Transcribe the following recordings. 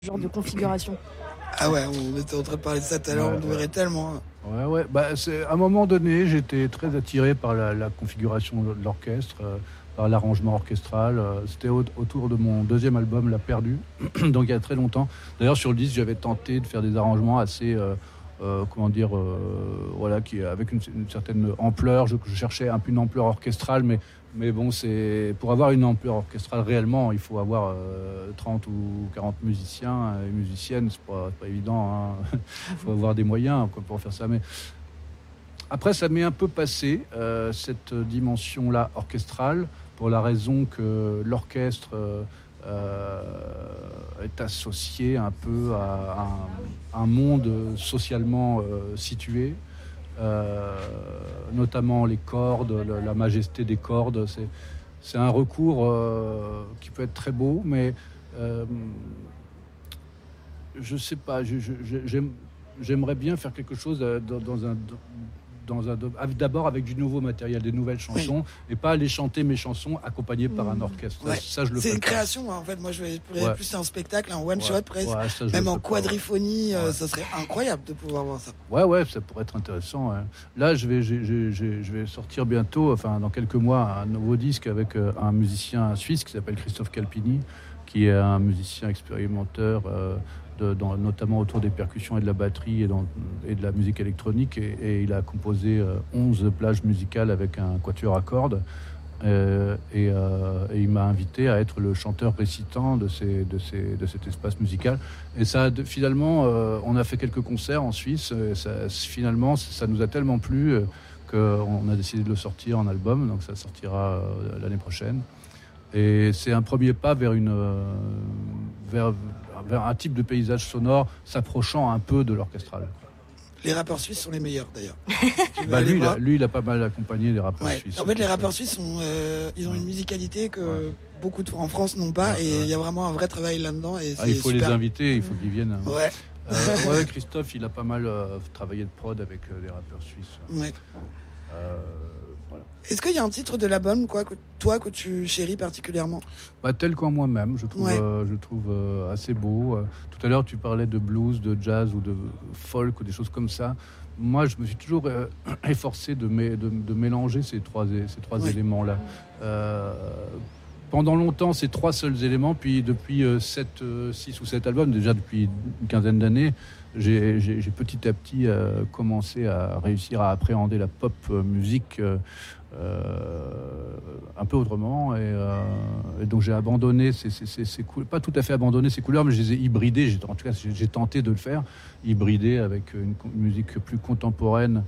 genre de configuration. Ah ouais, on était en train de parler de ça tout à l'heure, on devrait tellement. Ouais. À un moment donné, j'étais très attiré par la configuration de l'orchestre, par l'arrangement orchestral. C'était autour de mon deuxième album, La Perdue, donc il y a très longtemps. D'ailleurs, sur le disque, j'avais tenté de faire des arrangements assez, avec une certaine ampleur. Je cherchais un peu une ampleur orchestrale, mais bon, pour avoir une ampleur orchestrale réellement, il faut avoir 30 ou 40 musiciens et musiciennes, c'est pas évident, hein. Il faut avoir des moyens pour faire ça. Mais après, ça m'est un peu passé, cette dimension-là orchestrale, pour la raison que l'orchestre est associé un peu à un monde socialement situé. Notamment les cordes, la majesté des cordes, c'est un recours qui peut être très beau, mais je sais pas, j'aimerais bien faire quelque chose d'abord avec du nouveau matériel, des nouvelles chansons, et pas aller chanter mes chansons accompagnées par un orchestre. Ouais. Ça, je le fais. C'est une création, hein, en fait. Moi, je voudrais plus un spectacle, un one-shot presque. Même en quadriphonie, ça serait incroyable de pouvoir voir ça. Ouais, ça pourrait être intéressant. Ouais. Là, je vais sortir bientôt, dans quelques mois, un nouveau disque avec un musicien suisse qui s'appelle Christophe Calpini, qui est un musicien expérimenteur, notamment autour des percussions et de la batterie et de la musique électronique. Et il a composé 11 plages musicales avec un quatuor à cordes. Et il m'a invité à être le chanteur récitant de cet espace musical. Et ça, finalement, on a fait quelques concerts en Suisse. Et ça nous a tellement plu qu'on a décidé de le sortir en album. Donc ça sortira l'année prochaine. Et c'est un premier pas vers un type de paysage sonore s'approchant un peu de l'orchestral. Les rappeurs suisses sont les meilleurs, d'ailleurs. Lui, il a pas mal accompagné les rappeurs suisses. En fait, les rappeurs suisses ils ont une musicalité que beaucoup en France n'ont pas, et il y a vraiment un vrai travail là-dedans. Et il faut les inviter, il faut qu'ils viennent. Ouais. Christophe, il a pas mal travaillé de prod avec les rappeurs suisses. Ouais. Voilà. Est-ce qu'il y a un titre de l'album, que tu chéris particulièrement ? Tel qu'en moi-même, je trouve assez beau. Tout à l'heure, tu parlais de blues, de jazz ou de folk ou des choses comme ça. Moi, je me suis toujours efforcé de mélanger ces trois éléments-là. Pendant longtemps, ces trois seuls éléments, puis depuis 6 ou 7 albums, déjà depuis une quinzaine d'années, j'ai petit à petit commencé à réussir à appréhender la pop musique un peu autrement, et donc j'ai abandonné pas tout à fait abandonné ces couleurs, mais je les ai hybridées. En tout cas, j'ai tenté de le faire, hybrider avec une musique plus contemporaine,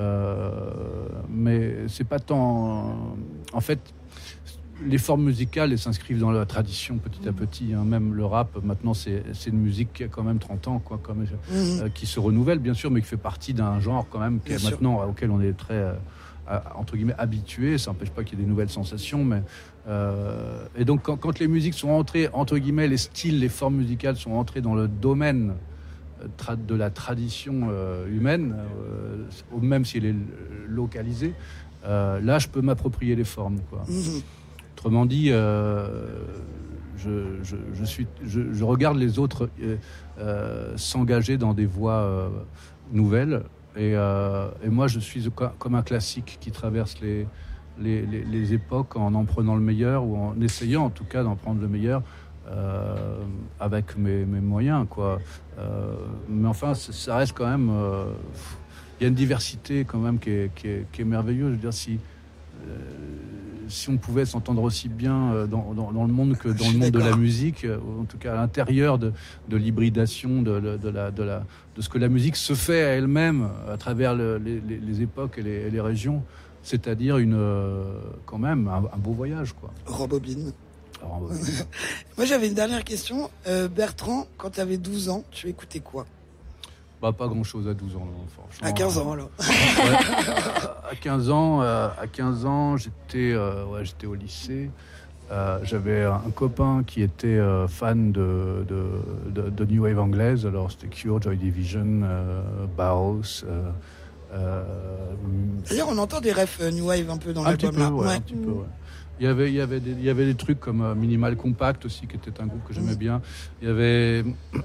mais c'est pas tant. En fait, les formes musicales, elles s'inscrivent dans la tradition petit à petit, hein. Même le rap, maintenant, c'est une musique qui a quand même 30 ans, qui se renouvelle, bien sûr, mais qui fait partie d'un genre quand même auquel on est très, entre guillemets, habitué. Ça n'empêche pas qu'il y ait des nouvelles sensations, mais et donc quand les musiques sont entrées, entre guillemets, les styles, les formes musicales sont entrées dans le domaine de la tradition humaine, même si elle est localisée, là, je peux m'approprier les formes, quoi. Autrement dit, je regarde les autres s'engager dans des voies nouvelles, et moi je suis comme un classique qui traverse les époques en prenant le meilleur, ou en essayant en tout cas d'en prendre le meilleur avec mes moyens, quoi. Mais enfin, ça reste quand même. Il y a une diversité quand même qui est merveilleuse. Je veux dire, si on pouvait s'entendre aussi bien dans le monde que dans le monde de la musique, en tout cas à l'intérieur de l'hybridation de ce que la musique se fait à elle-même à travers les époques et les régions, c'est-à-dire quand même un beau voyage, quoi. Robobine. Moi, j'avais une dernière question. Bertrand, quand tu avais 12 ans, tu écoutais quoi ? Pas grand-chose à 12 ans, non, franchement. À 15 ans, alors. À 15 ans, j'étais au lycée. J'avais un copain qui était fan de New Wave anglaise. Alors, c'était Cure, Joy Division, Bauhaus. D'ailleurs, on entend des refs New Wave un peu dans l'album. Un petit peu, ouais. Il y avait des trucs comme Minimal Compact aussi, qui était un groupe que j'aimais bien. Il y avait